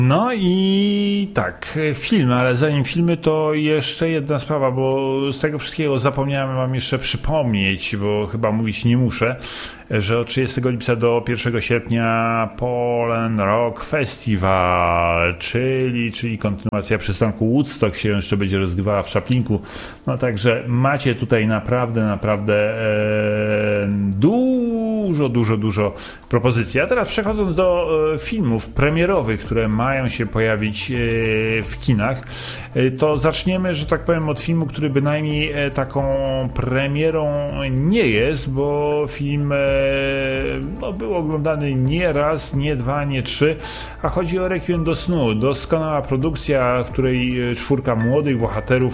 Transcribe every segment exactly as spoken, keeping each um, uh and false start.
No i tak, filmy, ale zanim filmy to jeszcze jedna sprawa, bo z tego wszystkiego zapomniałem wam jeszcze przypomnieć, bo chyba mówić nie muszę, że od trzydziestego lipca do pierwszego sierpnia Poland Rock Festival, czyli, czyli kontynuacja przystanku Woodstock się jeszcze będzie rozgrywała w Szaplinku. No także macie tutaj naprawdę, naprawdę e, dużo, dużo, dużo propozycji. A teraz przechodząc do e, filmów premierowych, które mają się pojawić e, w kinach, e, to zaczniemy, że tak powiem, od filmu, który bynajmniej e, taką premierą nie jest, bo film e, no, był oglądany nie raz, nie dwa, nie trzy, a chodzi o Requiem do snu. Doskonała produkcja, w której czwórka młodych bohaterów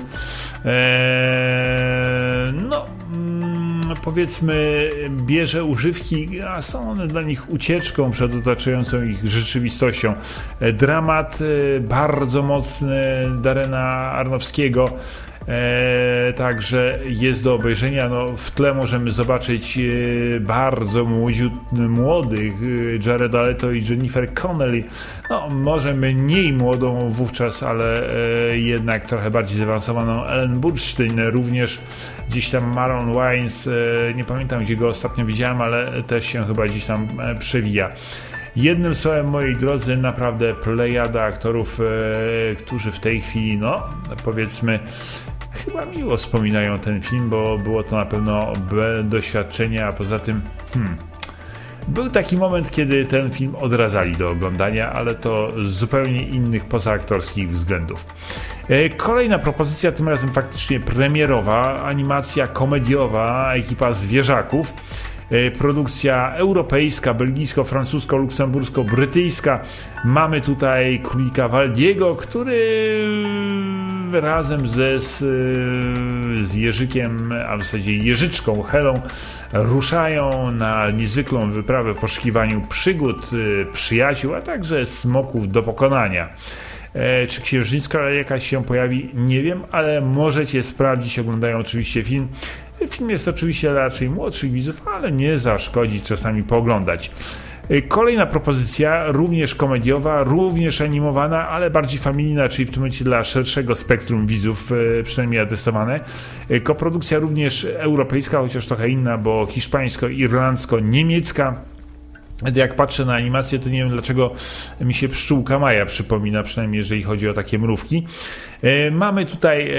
e, no powiedzmy bierze używki, a są one dla nich ucieczką przed otaczającą ich rzeczywistością. Dramat bardzo mocny Darrena Aronofskiego. E, także jest do obejrzenia. No, w tle możemy zobaczyć e, bardzo młodziut, młodych e, Jareda Leto i Jennifer Connelly. No, może mniej młodą wówczas, ale e, jednak trochę bardziej zaawansowaną Ellen Burstyn, również gdzieś tam Maron Wayans, e, nie pamiętam gdzie go ostatnio widziałem, ale też się chyba gdzieś tam e, przewija. Jednym słowem, moi drodzy, naprawdę plejada aktorów, e, którzy w tej chwili, no powiedzmy, chyba miło wspominają ten film, bo było to na pewno doświadczenie, a poza tym hmm, był taki moment, kiedy ten film odradzali do oglądania, ale to z zupełnie innych pozaaktorskich względów. Kolejna propozycja, tym razem faktycznie premierowa, animacja komediowa, ekipa Zwierzaków. Produkcja europejska, belgijsko-francusko-luksembursko-brytyjska. Mamy tutaj królika Waldiego, który razem ze, z, z Jerzykiem, a w zasadzie Jeżyczką Helą ruszają na niezwykłą wyprawę w poszukiwaniu przygód, przyjaciół, a także smoków do pokonania. E, czy księżniczka jakaś się pojawi? Nie wiem, ale możecie sprawdzić, oglądają oczywiście film. Film jest oczywiście raczej młodszych widzów, ale nie zaszkodzi czasami pooglądać. Kolejna propozycja, również komediowa, również animowana, ale bardziej familijna, czyli w tym momencie dla szerszego spektrum widzów, przynajmniej adresowane. Koprodukcja również europejska, chociaż trochę inna, bo hiszpańsko-irlandzko-niemiecka. Jak patrzę na animację, to nie wiem dlaczego mi się Pszczółka Maja przypomina, przynajmniej jeżeli chodzi o takie mrówki. E, mamy tutaj e,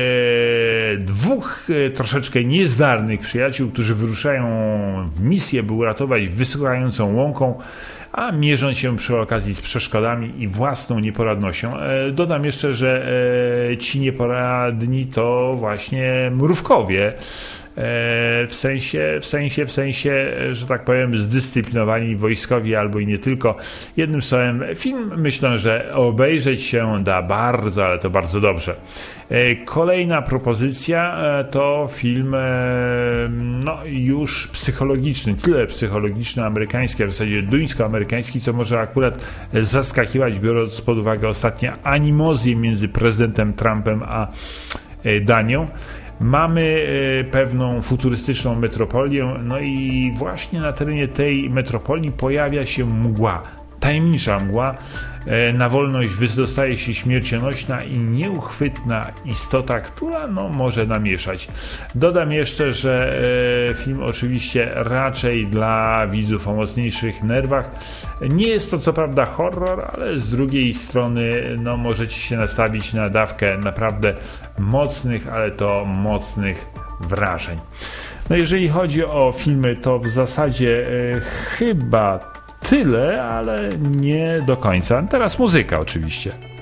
dwóch e, troszeczkę niezdarnych przyjaciół, którzy wyruszają w misję, by uratować wysychającą łąką, a mierzą się przy okazji z przeszkodami i własną nieporadnością. E, dodam jeszcze, że e, ci nieporadni to właśnie mrówkowie. W sensie, w sensie, w sensie, że tak powiem, zdyscyplinowani wojskowi albo i nie tylko. Jednym słowem, film myślę, że obejrzeć się da bardzo, ale to bardzo dobrze. Kolejna propozycja to film no, już psychologiczny, tyle psychologiczny, amerykański, a w zasadzie duńsko-amerykański, co może akurat zaskakiwać, biorąc pod uwagę ostatnie animozje między prezydentem Trumpem a Danią. Mamy pewną futurystyczną metropolię, no i właśnie na terenie tej metropolii pojawia się mgła, tajemnicza mgła. Na wolność wydostaje się śmiercionośna i nieuchwytna istota, która no, może namieszać. Dodam jeszcze, że film oczywiście raczej dla widzów o mocniejszych nerwach. Nie jest to co prawda horror, ale z drugiej strony no, możecie się nastawić na dawkę naprawdę mocnych, ale to mocnych wrażeń. No jeżeli chodzi o filmy, to w zasadzie e, chyba tyle, ale nie do końca. Teraz muzyka oczywiście.